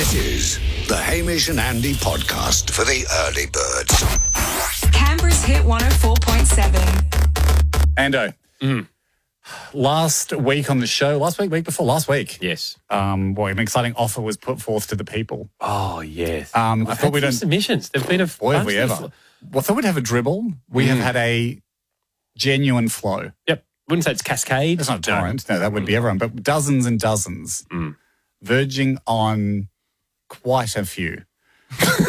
This is the Hamish and Andy podcast for the early birds. Canberra's Hit 104.7. Ando, last week on the show, last week? Yes. An exciting offer was put forth to the people. Oh, yes. I thought we'd submissions. There've been a Boy, have we ever. I thought we'd have a dribble. We have had a genuine flow. Yep. Wouldn't say it's cascade. It's not a torrent. No, that would be everyone. But dozens and dozens, verging on quite a few.